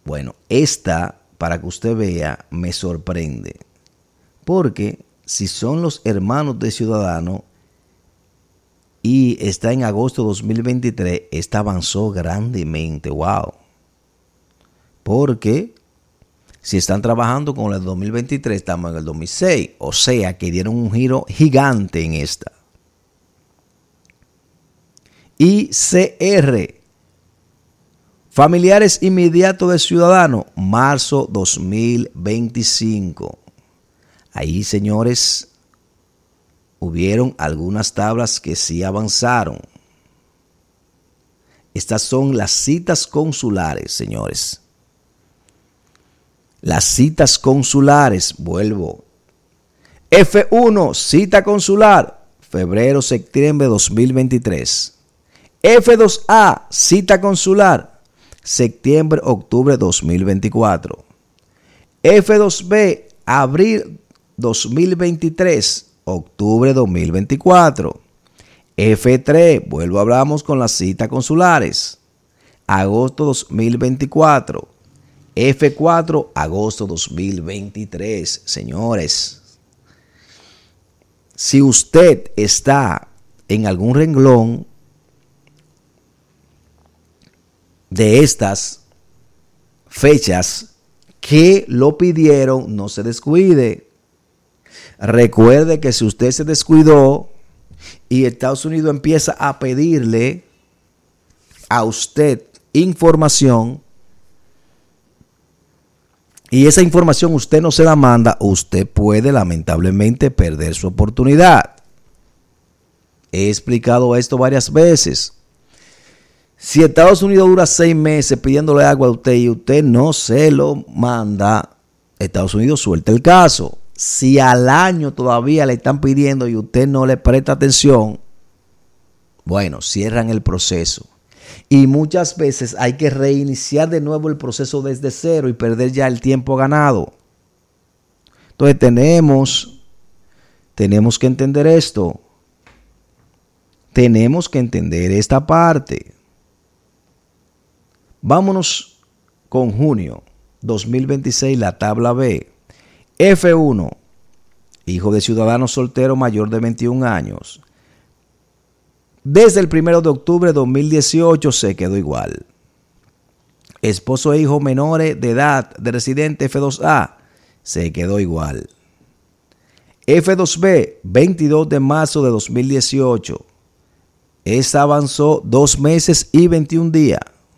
Bueno, esta, para que usted vea, me sorprende. Porque si son los hermanos de Ciudadano y está en agosto de 2023, esta avanzó grandemente. ¡Wow! Porque si están trabajando con el 2023, estamos en el 2006. O sea, que dieron un giro gigante en esta. ICR. Familiares inmediatos de Ciudadano, marzo 2025. Ahí, señores, hubieron algunas tablas que sí avanzaron. Estas son las citas consulares, señores. Las citas consulares, vuelvo. F1, cita consular, febrero-septiembre 2023. F2A, cita consular, septiembre-octubre 2024. F2B, abril 2023, octubre 2024. F3, vuelvo, hablamos con las citas consulares, agosto 2024. F4, agosto 2023. Señores, si usted está en algún renglón de estas fechas que lo pidieron, no se descuide. Recuerde que si usted se descuidó y Estados Unidos empieza a pedirle a usted información y esa información usted no se la manda, usted puede lamentablemente perder su oportunidad. He explicado esto varias veces. Si Estados Unidos dura 6 meses pidiéndole agua a usted y usted no se lo manda, Estados Unidos suelta el caso. Si al año todavía le están pidiendo y usted no le presta atención, bueno, cierran el proceso. Y muchas veces hay que reiniciar de nuevo el proceso desde cero y perder ya el tiempo ganado. Entonces tenemos que entender esto. Tenemos que entender esta parte. Vámonos con junio 2026, la tabla B. F1, hijo de ciudadano soltero mayor de 21 años. Desde el 1 de octubre de 2018 se quedó igual. Esposo e hijo menores de edad de residente F2A se quedó igual. F2B, 22 de marzo de 2018. Esta avanzó 2 meses y 21 días.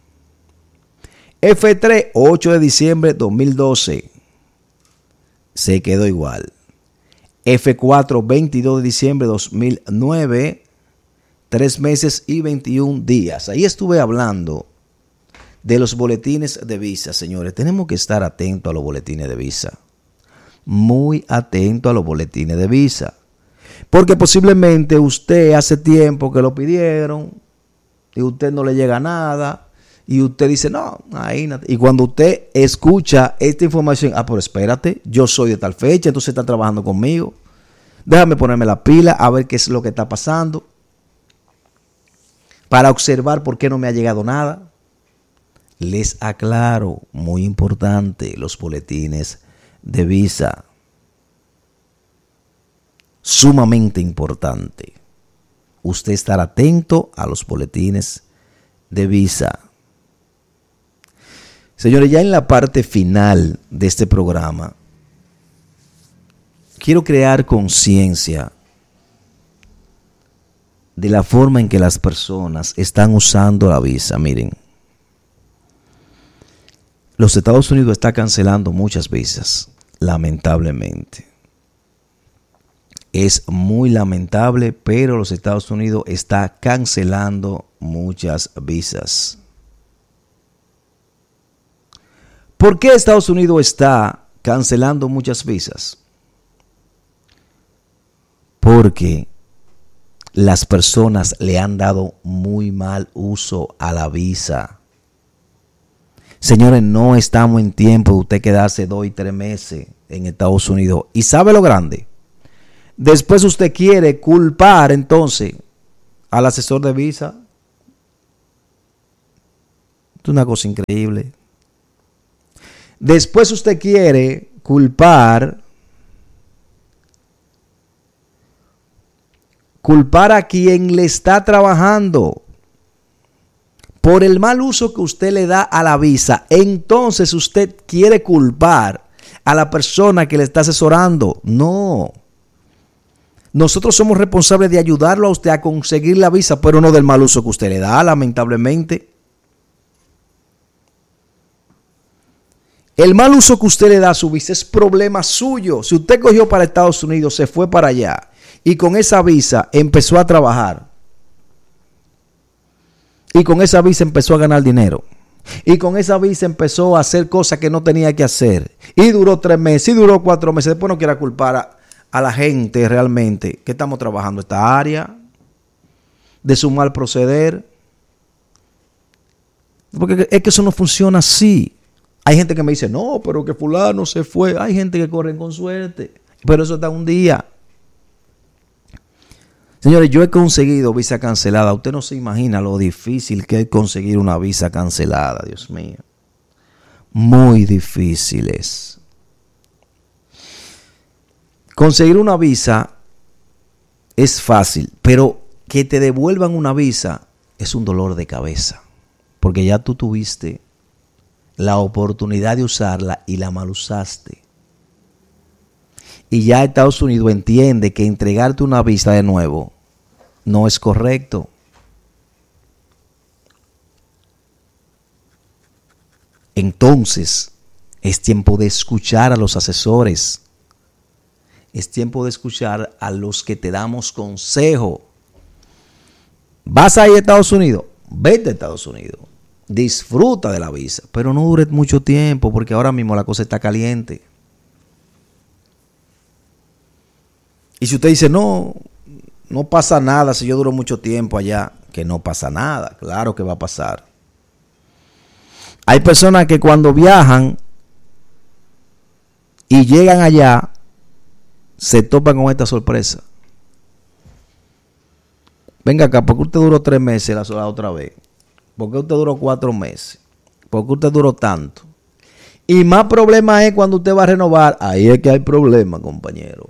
F3, 8 de diciembre de 2012. Se quedó igual. F4, 22 de diciembre de 2009. 3 meses y 21 días. Ahí estuve hablando de los boletines de visa, señores. Tenemos que estar atentos a los boletines de visa. Muy atento a los boletines de visa. Porque posiblemente usted hace tiempo que lo pidieron y usted no le llega nada. Y usted dice, no, ahí no. Y cuando usted escucha esta información, pero espérate, yo soy de tal fecha, entonces está trabajando conmigo. Déjame ponerme la pila a ver qué es lo que está pasando. Para observar por qué no me ha llegado nada. Les aclaro, muy importante, los boletines de visa. Sumamente importante. Usted estar atento a los boletines de visa. Señores, ya en la parte final de este programa, quiero crear conciencia de la forma en que las personas están usando la visa. Miren, los Estados Unidos está cancelando muchas visas, lamentablemente. Es muy lamentable, pero los Estados Unidos está cancelando muchas visas. ¿Por qué Estados Unidos está cancelando muchas visas? Porque las personas le han dado muy mal uso a la visa. Señores, no estamos en tiempo de usted quedarse 2 y 3 meses en Estados Unidos. ¿Y sabe lo grande? Después usted quiere culpar entonces al asesor de visa. Es una cosa increíble. Después usted quiere culpar a quien le está trabajando por el mal uso que usted le da a la visa. Entonces usted quiere culpar a la persona que le está asesorando. No. Nosotros somos responsables de ayudarlo a usted a conseguir la visa, pero no del mal uso que usted le da, lamentablemente. El mal uso que usted le da a su visa es problema suyo. Si usted cogió para Estados Unidos, se fue para allá y con esa visa empezó a trabajar, y con esa visa empezó a ganar dinero, y con esa visa empezó a hacer cosas que no tenía que hacer, y duró 3 meses, y duró 4 meses, después no quiera culpar a la gente realmente que estamos trabajando esta área de su mal proceder, porque es que eso no funciona así. Hay gente que me dice, no, pero que fulano se fue. Hay gente que corre con suerte, pero eso está un día. Señores, yo he conseguido visa cancelada. Usted no se imagina lo difícil que es conseguir una visa cancelada, Dios mío. Muy difíciles. Conseguir una visa es fácil, pero que te devuelvan una visa es un dolor de cabeza, porque ya tú tuviste la oportunidad de usarla y la mal usaste. Y ya Estados Unidos entiende que entregarte una visa de nuevo no es correcto. Entonces, es tiempo de escuchar a los asesores. Es tiempo de escuchar a los que te damos consejo. ¿Vas a ir a Estados Unidos? Vete a Estados Unidos. Disfruta de la visa, pero no dure mucho tiempo, porque ahora mismo la cosa está caliente. Y si usted dice, no pasa nada si yo duro mucho tiempo allá, que no pasa nada, claro que va a pasar. Hay personas que cuando viajan y llegan allá, se topan con esta sorpresa. Venga acá, ¿por qué usted duró 3 meses la otra vez? ¿Por qué usted duró 4 meses? ¿Por qué usted duró tanto? Y más problema es cuando usted va a renovar. Ahí es que hay problema, compañero.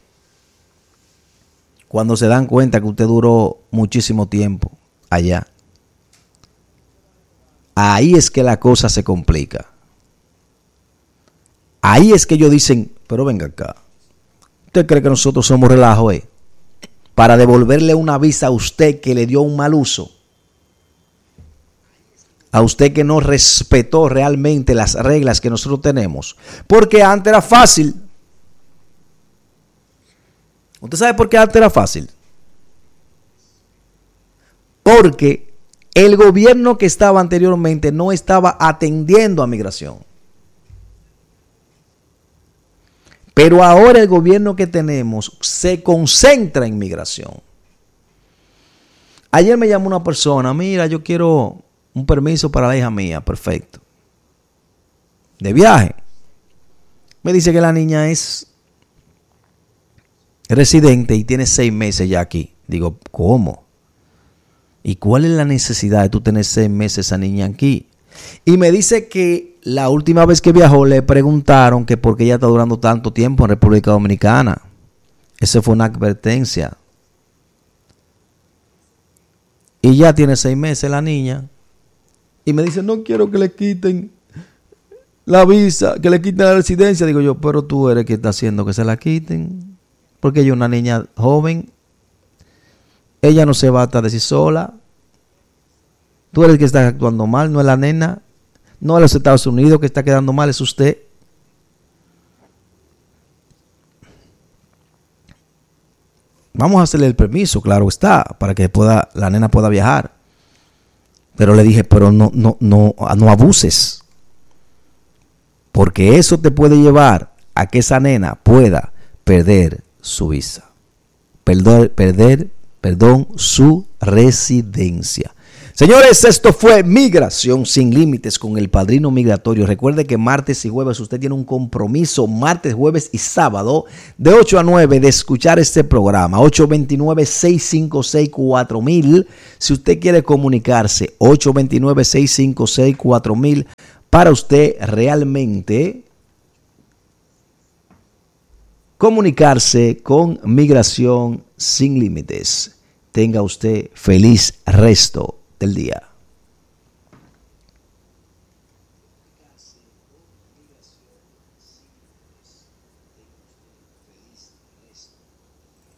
Cuando se dan cuenta que usted duró muchísimo tiempo allá. Ahí es que la cosa se complica. Ahí es que ellos dicen, pero venga acá. ¿Usted cree que nosotros somos relajo, para devolverle una visa a usted que le dio un mal uso? A usted que no respetó realmente las reglas que nosotros tenemos. Porque antes era fácil. ¿Usted sabe por qué antes era fácil? Porque el gobierno que estaba anteriormente no estaba atendiendo a migración. Pero ahora el gobierno que tenemos se concentra en migración. Ayer me llamó una persona, mira, yo quiero un permiso para la hija mía, perfecto. De viaje. Me dice que la niña es residente y tiene 6 meses ya aquí. Digo, ¿cómo? ¿Y cuál es la necesidad de tú tener 6 meses esa niña aquí? Y me dice que la última vez que viajó le preguntaron que por qué ella está durando tanto tiempo en República Dominicana. Esa fue una advertencia. Y ya tiene 6 meses la niña. Y me dice, no quiero que le quiten la visa, que le quiten la residencia. Digo yo, pero tú eres quien está haciendo que se la quiten. Porque ella es una niña joven. Ella no se va a estar de sí sola. Tú eres el que está actuando mal, no es la nena. No es los Estados Unidos que está quedando mal, es usted. Vamos a hacerle el permiso, claro está, para que la nena pueda viajar. Pero le dije, pero no abuses. Porque eso te puede llevar a que esa nena pueda perder su visa. Perder su residencia. Señores, esto fue Migración Sin Límites con el Padrino Migratorio. Recuerde que martes y jueves usted tiene un compromiso, martes, jueves y sábado, de 8 a 9 de escuchar este programa. 829-656-4000. Si usted quiere comunicarse, 829-656-4000 para usted realmente comunicarse con Migración Sin Límites. Tenga usted feliz resto del día.